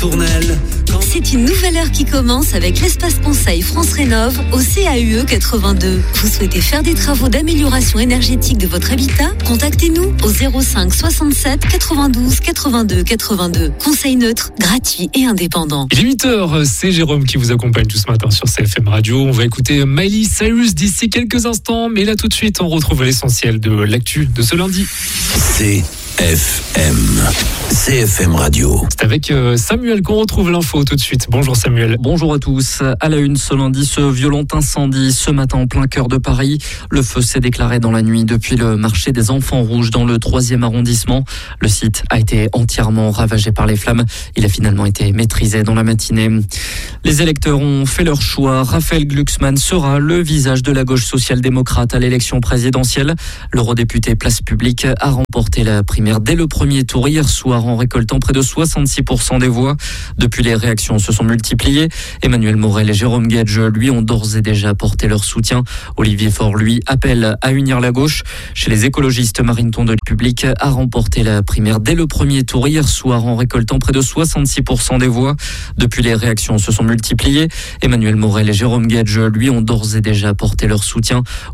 Tournelle. C'est une nouvelle heure qui commence avec l'espace conseil France Rénov au CAUE 82. Vous souhaitez faire des travaux d'amélioration énergétique de votre habitat? Contactez-nous au 05 67 92 82 82. Conseil neutre, gratuit et indépendant. Il est 8h, c'est Jérôme qui vous accompagne tout ce matin sur CFM Radio. On va écouter Miley Cyrus d'ici quelques instants, mais là tout de suite on retrouve l'essentiel de l'actu de ce lundi. CFM Radio. C'est avec Samuel qu'on retrouve l'info tout de suite. Bonjour Samuel. Bonjour à tous. À la une ce lundi, ce violent incendie ce matin en plein cœur de Paris. Le feu s'est déclaré dans la nuit depuis le marché des Enfants Rouges dans le 3e arrondissement. Le site a été entièrement ravagé par les flammes. Il a finalement été maîtrisé dans la matinée. Les électeurs ont fait leur choix. Raphaël Glucksmann sera le visage de la gauche social-démocrate à l'élection présidentielle. L'eurodéputé Place Publique a remporté la primaire dès le premier tour hier soir en récoltant près de 66% des voix. Depuis, les réactions se sont multipliées. Emmanuel Morel et Jérôme Guedj, lui, ont d'ores et déjà apporté leur soutien. Olivier Faure, lui, appelle à unir la gauche. Chez les écologistes, Marine Tondelier Public a remporté la primaire dès le premier tour hier soir en récoltant près de 66% des voix. Depuis, les réactions se sont multipliées. Emmanuel Morel et Jérôme Guedj, lui, ont d'ores et déjà apporté leur soutien.